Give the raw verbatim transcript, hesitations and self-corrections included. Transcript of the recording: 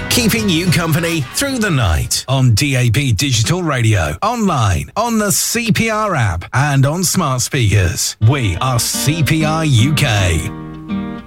Keeping you company through the night on D A B Digital Radio, online, on the C P R app, and on smart speakers. We are C P R U K.